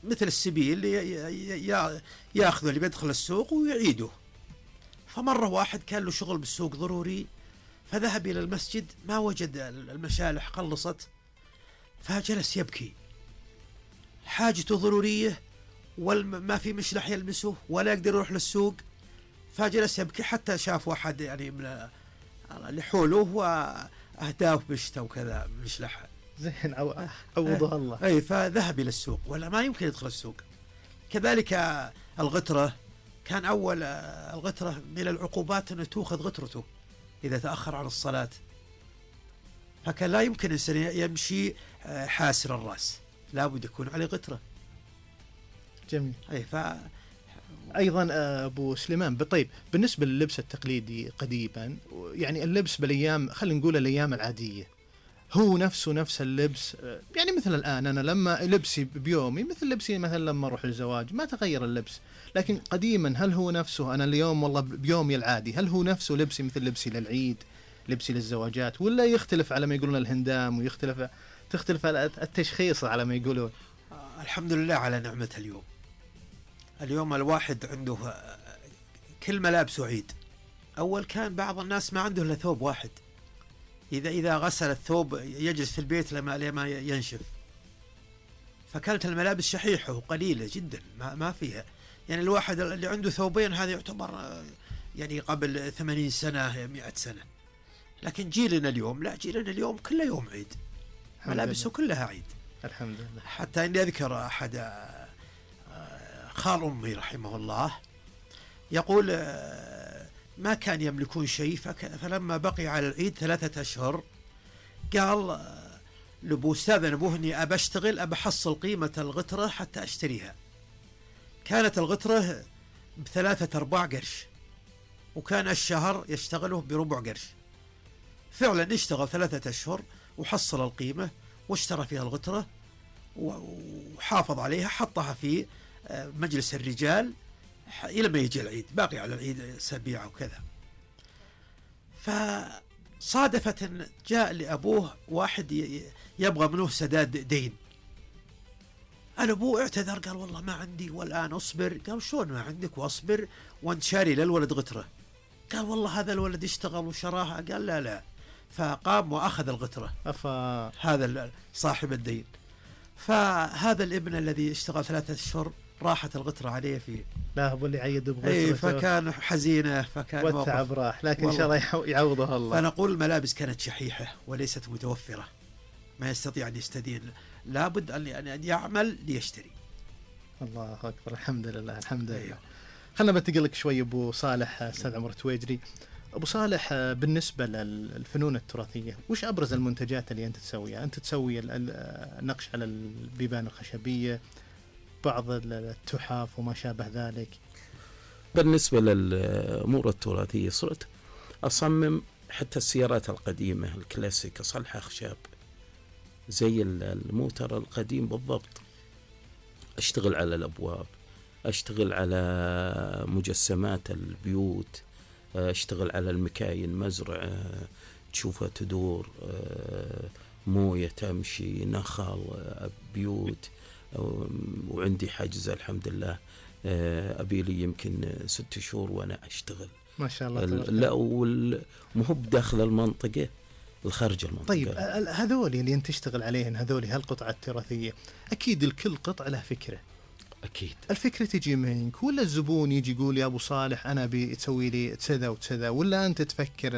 مثل السبيل ياخذه اللي بيدخل السوق ويعيده. فمرة واحد كان له شغل بالسوق ضروري، فذهب إلى المسجد ما وجد المشالح خلصت، فجلس يبكي، حاجته ضرورية وما في مشلح يلمسه ولا يقدر يروح للسوق، فجلس يبكي حتى شاف واحد يعني من اللي حوله وأهداه بشته وكذا مشلح. زين عوضها الله. أي فذهب إلى السوق ولا ما يمكن يدخل السوق. كذلك الغترة، كان أول الغترة من العقوبات أن تأخذ غترته إذا تأخر عن الصلاة، فكان لا يمكن إنسان يمشي حاسر الرأس، لا بد يكون عليه غترة. جميل. أي أيضا أبو سليمان، طيب بالنسبة لللبس التقليدي قديما، يعني اللبس بالأيام خلينا نقول الأيام العادية هو نفس اللبس، يعني مثل الآن أنا لما لبسي بيومي مثل لبسي مثلا لما أروح للزواج، ما تغير اللبس. لكن قديما هل هو نفسه أنا اليوم والله بيومي العادي هل هو نفسه لبسي مثل لبسي للعيد، لبسي للزواجات، ولا يختلف على ما يقولون الهندام تختلف التشخيص على ما يقولون؟ الحمد لله على نعمة اليوم الواحد عنده كل ملابسه عيد. أول كان بعض الناس ما عنده إلا ثوب واحد، إذا غسل الثوب يجلس في البيت لما ينشف، فكانت الملابس شحيحة وقليلة جدا ما فيها. يعني الواحد اللي عنده ثوبين هذا يعتبر يعني قبل 80 سنة 100 سنة. لكن جيلنا اليوم كل يوم عيد، ملابسه كلها عيد الحمد لله. حتى إني أذكر أحد خال أمي رحمه الله يقول ما كان يملكون شيء، فلما بقي على العيد 3 أشهر قال لأبو استاذن أبوه إني أبى أشتغل، أبى أحصل قيمة الغترة حتى أشتريها. كانت الغترة ب3-4 قرش، وكان الشهر يشتغله بربع قرش. فعلا اشتغل 3 أشهر وحصل القيمة واشترى فيها الغترة وحافظ عليها، حطها في مجلس الرجال إلى ما يجي العيد، باقي على العيد أسابيع وكذا. فصادفت أن جاء لأبوه واحد يبغى منه سداد دين. الأبوه اعتذر قال والله ما عندي والآن أصبر. قال شلون ما عندك وأصبر وأنت شاري للولد غترة؟ قال والله هذا الولد يشتغل وشراها. قال لا. فقام وأخذ الغترة هذا صاحب الدين. فهذا الابن الذي اشتغل 3 أشهر راحت الغترة عليه في لا هو اللي عيد بغترته، فكان حزينة، فكان والتعب راح، لكن إن شاء الله يعوضها الله. فنقول الملابس كانت شحيحة وليست متوفرة، ما يستطيع أن يستدين، لابد أن يعمل ليشتري. الله أكبر، الحمد لله الحمد لله. خلنا بنتقل لك شوي أبو صالح، أستاذ عمر التويجري. أبو صالح، بالنسبة للفنون التراثية وش أبرز المنتجات اللي أنت تسويها؟ أنت تسوي النقش على البيبان الخشبية، بعض التحف وما شابه ذلك. بالنسبة للأمور التراثية صرت أصمم حتى السيارات القديمة الكلاسيك، أصلحها خشب زي الموتر القديم بالضبط. أشتغل على الأبواب، أشتغل على مجسمات البيوت، أشتغل على المكاين، مزرعة تشوفها تدور، موية تمشي، نخل، بيوت. وعندي حجز الحمد لله أبي لي يمكن 6 شهور وأنا أشتغل ما شاء الله. لا مو بداخل المنطقة، الخارج المنطقة. طيب هذول اللي أنت تشتغل عليهن، هذول هالقطعة التراثية، أكيد الكل قطعة له فكرة. أكيد الفكرة تجي منك ولا الزبون يجي يقول يا أبو صالح أنا بتسوي لي كذا وكذا، ولا أنت تفكر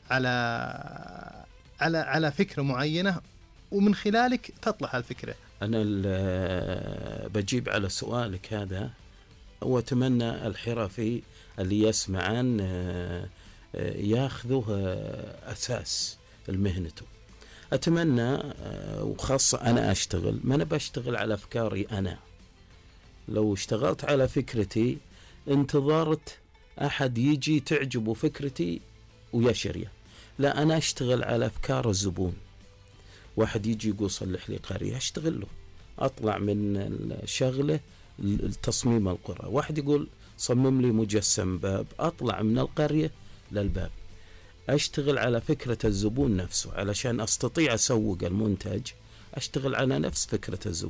على فكرة معينة ومن خلالك تطلع الفكرة؟ أنا بجيب على سؤالك هذا، وأتمنى الحرفي اللي يسمعان ياخذه أساس المهنته. أتمنى، وخاصة أنا أشتغل، ما أنا بشتغل على أفكاري أنا. لو اشتغلت على فكرتي انتظرت أحد يجي تعجبه فكرتي ويشريه، لا، أنا أشتغل على أفكار الزبون. واحد يجي يقول صلح لي قرية، أشتغل له، أطلع من الشغلة التصميم القرى. واحد يقول صمم لي مجسم باب، أطلع من القرية للباب. أشتغل على فكرة الزبون نفسه علشان أستطيع أسوق المنتج. أشتغل على نفس فكرة الزبون.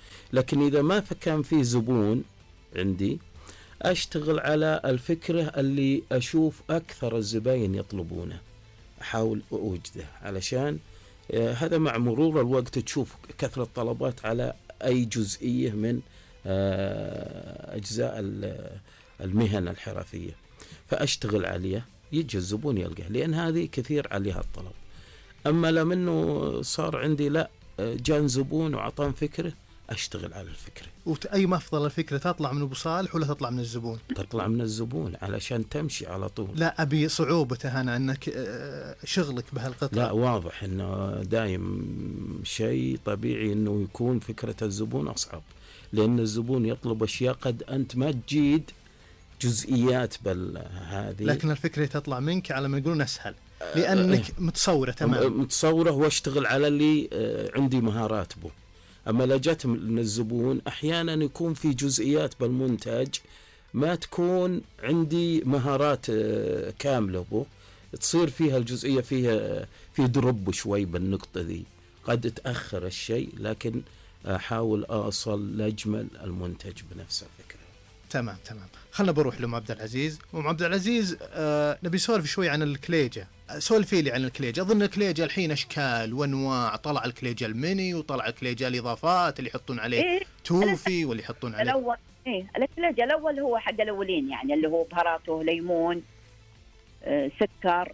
لكن إذا ما كان في زبون عندي، أشتغل على الفكرة اللي أشوف أكثر الزباين يطلبونه، أحاول أوجده، علشان هذا مع مرور الوقت تشوف كثرة طلبات على أي جزئية من أجزاء المهن الحرفية، فأشتغل عليها، يجي الزبون يلقاه، لأن هذه كثير عليها الطلب. أما لما أنه صار عندي لا، جان زبون وعطان فكرة، أشتغل على الفكرة. أي ما أفضل الفكرة تطلع من أبو صالح ولا تطلع من الزبون؟ تطلع من الزبون علشان تمشي على طول. لا، أبي صعوبته أنا أنك شغلك بهالقطعة. لا، واضح أنه دايم شيء طبيعي أنه يكون فكرة الزبون أصعب، لأن الزبون يطلب أشياء قد أنت ما تجيد جزئيات هذه، لكن الفكرة تطلع منك على ما يقولون أسهل، لأنك متصورة تمام، متصورة، واشتغل على اللي عندي مهارات به. أما لو جت من الزبون أحيانا يكون في جزئيات بالمنتج ما تكون عندي مهارات كاملة به، تصير فيها الجزئية فيها في درب شوي بالنقطة ذي، قد تأخر الشيء، لكن أحاول أصل لأجمل المنتج بنفس الفكرة. تمام. خلنا بروح لأم عبد العزيز. أم عبد العزيز، نبي نسولف شوي عن الكليجة. سولفي لي عن الكليجة. أظن الكليجة الحين أشكال وأنواع، طلع الكليجة الميني وطلع الكليجة الإضافات اللي يحطون عليه توفي واللي يحطون عليه الأول. الكليجة الأول هو حق الأولين، يعني اللي هو بهاراته ليمون، سكر،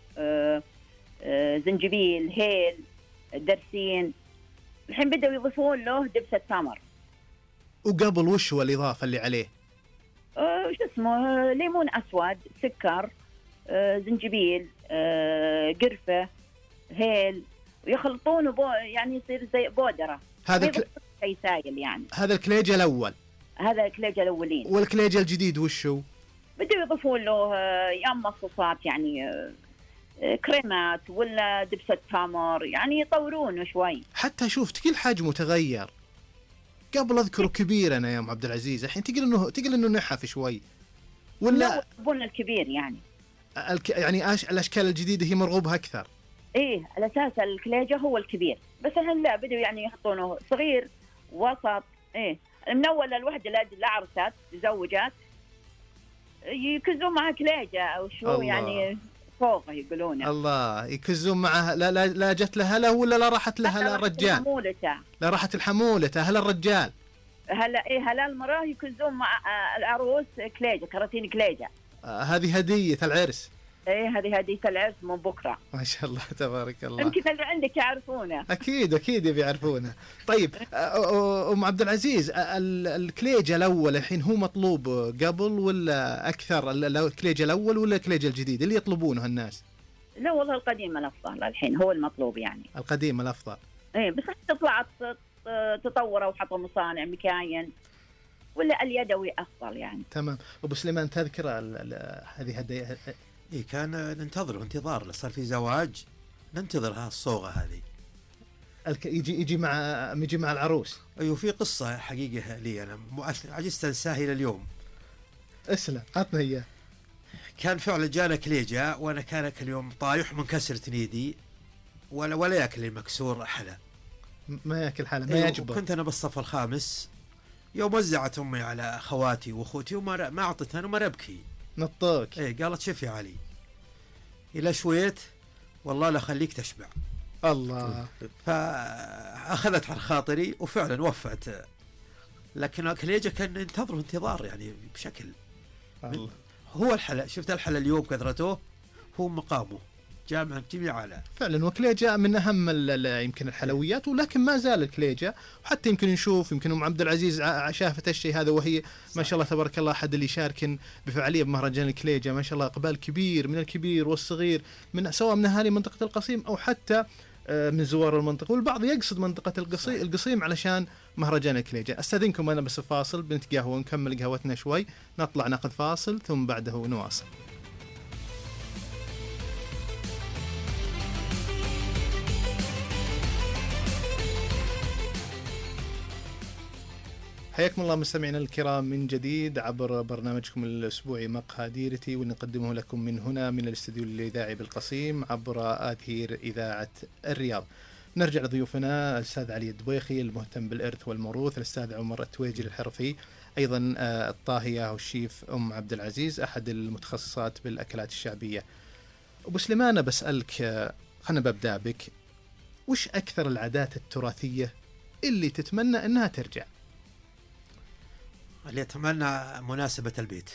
زنجبيل، هيل، درسين. الحين بدأوا يضيفون له دبسة تمر. وقبل وش هو الإضافة اللي عليه؟ شو اسمه، ليمون أسود، سكر، زنجبيل، قرفة، هيل، ويخلطونه يعني يصير زي بودرة. هذا شيء سائل يعني. هذا الكليجة الأول. هذا الكليجة الأولين. والكليجة الجديد وش هو؟ بدوا يضيفون له يا اما صوصات، يعني كريمات ولا دبسة تمر، يعني يطورونه شوي. حتى شوفت كل حجمه تغير. قبل أذكره كبير أنا يا أم عبد العزيز، الحين تقول إنه نحف شوي ولا يبون الكبير يعني. يعني الأشكال الجديدة هي مرغوبها أكثر. إيه، الأساس الكليجة هو الكبير، بس الحين لا، بدوا يعني يحطونه صغير وسط. إيه، من أول الوحدة العرسات زوجات يكزون معها كليجة أو شو يعني فوق يقولونه. الله، يكزون معها. لا جت لها لا ولا لا راحت لها لا الرجال. لا راحت الحمولته. هلا الرجال. هلا المراه يكزون مع العروس كليجة، كراتين كليجة. هذه هدية العرس. ايه، هذه هدية العرس من بكرة. ما شاء الله تبارك الله. يمكن اللي عندك يعرفونه. اكيد يبي يعرفونه. طيب ام عبد العزيز، الكليجة الاول الحين هو مطلوب قبل ولا اكثر؟ الكليجة الاول ولا الكليجة الجديد اللي يطلبونه الناس؟ لا والله القديم الافضل، الحين هو المطلوب يعني. القديم الافضل. ايه، بس طلعت تطوروا وحطوا مصانع مكاين، ولا اليدوي افضل يعني. تمام. ابو سليمان، تذكر هذه هدية؟ إيه، كان ننتظر انتظار، صار في زواج ننتظر الصوغة هذه. يجي مع العروس. أيوه، في قصة حقيقة لي أنا عجزت أنساها إلى اليوم. اسلم، عطنا إياه. كان فعلا جانا كليجة، وأنا كان اليوم طايح منكسر تنيدي، ولا يأكل المكسور حلا. ما يأكل حلا، ما يجبر. كنت أنا بالصف الخامس يوم وزعت أمي على أخواتي وأخوتي، وما أعطتها وما أبكي. نطوك. إيه، قالت شوف يا علي، إلى شويت والله لا خليك تشبع. الله. فأخذت على خاطري وفعلا وفت. لكن الكليجة كان ينتظروا انتظار يعني بشكل. الله. هو الحلا، شفت الحلا اليوم كثرته، هو مقامه جامع جميع على. فعلا، وكليجة من أهم يمكن الحلويات، ولكن ما زال الكليجة. وحتى يمكن نشوف، يمكن أم عبد العزيز شافت الشيء هذا، وهي ما شاء الله تبارك الله أحد اللي يشاركن بفعالية بمهرجان الكليجة، ما شاء الله إقبال كبير من الكبير والصغير، من سواء من أهالي منطقة القصيم أو حتى من زوار المنطقة، والبعض يقصد منطقة القصيم علشان مهرجان الكليجة. استاذنكم أنا بس فاصل، بنتقهوى ونكمل قهوتنا شوي، نطلع ناخذ فاصل ثم بعده نواصل. حياكم الله مستمعينا الكرام من جديد عبر برنامجكم الأسبوعي مقاديرتي، ونقدمه لكم من هنا من الاستديو الإذاعي بالقصيم عبر آثير إذاعة الرياض. نرجع لضيوفنا الأستاذ علي الدبيخي المهتم بالإرث والموروث، الأستاذ عمر التويجري الحرفي، أيضا الطاهية أو الشيف أم عبد العزيز أحد المتخصصات بالأكلات الشعبية. أبو سليمان بسألك، خلنا ببدأ بك، وش أكثر العادات التراثية اللي تتمنى أنها ترجع؟ اللي أتمنى مناسبة البيت،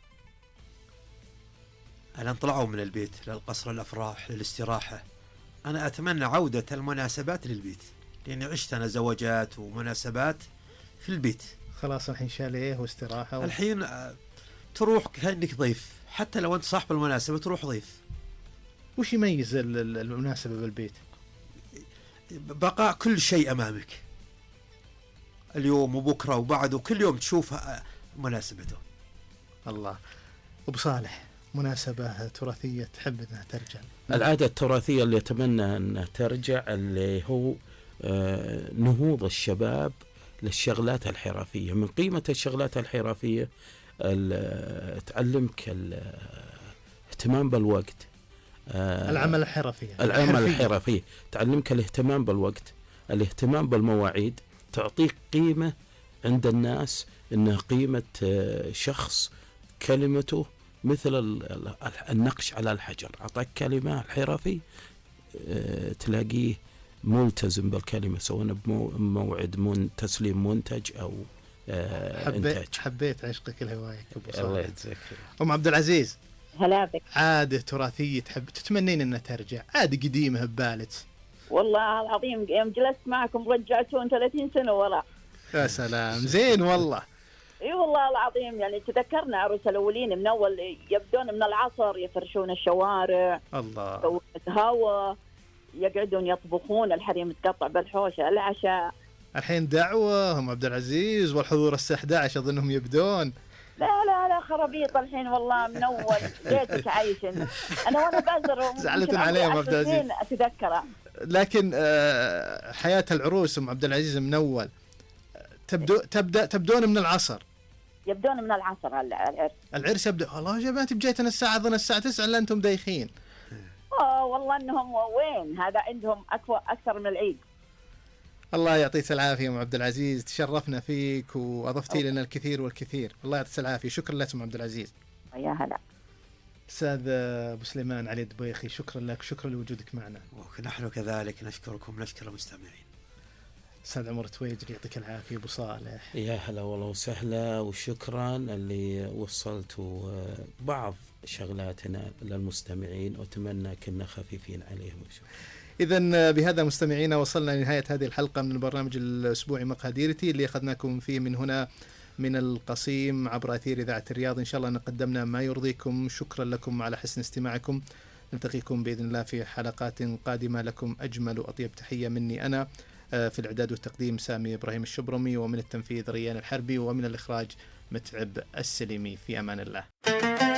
أن طلعوا من البيت للقصر، الأفراح، للاستراحة. أنا أتمنى عودة المناسبات للبيت، لأني عشت أنا زواجات ومناسبات في البيت. خلاص الحين شاليه واستراحة الحين تروح كأنك ضيف، حتى لو أنت صاحب المناسبة تروح ضيف. وش يميز المناسبة بالبيت؟ بقاء كل شيء أمامك، اليوم وبكرة وبعده، كل يوم تشوف مناسبته. الله. أبو صالح، مناسبة تراثية تحب أنها ترجع؟ العادة التراثية اللي أتمنى أنها ترجع اللي هو نهوض الشباب للشغلات الحرفية. من قيمة الشغلات الحرفية تعلمك الاهتمام بالوقت، العمل الحرفي، العمل الحرفي تعلمك الاهتمام بالوقت، الاهتمام بالمواعيد، تعطيك قيمة عند الناس، إنها قيمة شخص كلمته مثل النقش على الحجر. أعطاك كلمة الحرفي تلاقيه ملتزم بالكلمة، سواء بموعد تسليم منتج أو إنتاج. حبيت عشقك الهواية أبو صالح. الله يجزاك. أم عبد العزيز، هلا بك. عادة تراثية تتمنين أنها ترجع، عادة قديمة ببالك؟ والله العظيم يوم جلست معكم رجعتون 30 سنة وراء. يا سلام، زين والله. اي والله العظيم، يعني تذكرنا عروس الاولين من اول، يبدون من العصر يفرشون الشوارع، الله، يسوون قهوة، يقعدون يطبخون، الحريم تقطع بالحوشة، العشاء. الحين دعوة أم عبد العزيز والحضور الساعة 11 أظنهم يبدون. لا خرابيط الحين والله من اول بيتك عايش. انا وانا بازر زعلت عليهم عبد العزيز اتذكره. لكن حياة العروس ام عبد العزيز من اول تبدون من العصر. يبدون من العصر. العرس يبدا، والله يا بنات بجيتنا الساعه اظن الساعه 9 الا انتم دايخين. والله انهم وين هذا عندهم اكثر من العيد. الله يعطيك العافيه ام عبد العزيز، تشرفنا فيك واضفتي لنا الكثير والكثير. الله يعطيك العافيه، شكرا لك ام عبد العزيز. يا هلا. استاذ ابو سليمان علي الدبيخي، شكرا لك، شكرا لوجودك معنا. ونحن كذلك نشكركم، نشكر المستمعين. استاذ عمر التويجري يعطيك العافيه. ابو صالح، يا هلا والله وسهلا، وشكرا اللي وصلتوا بعض شغلاتنا للمستمعين، واتمنى كنا خفيفين عليهم. إذن بهذا مستمعينا وصلنا لنهاية هذه الحلقة من البرنامج الأسبوعي مقاديرتي اللي أخذناكم فيه من هنا من القصيم عبر أثير إذاعة الرياض. إن شاء الله أن قدمنا ما يرضيكم. شكرا لكم على حسن استماعكم. نلتقيكم بإذن الله في حلقات قادمة. لكم أجمل وأطيب تحية مني أنا، في الإعداد والتقديم سامي إبراهيم الشبرمي، ومن التنفيذ ريان الحربي، ومن الإخراج متعب السليمي. في أمان الله.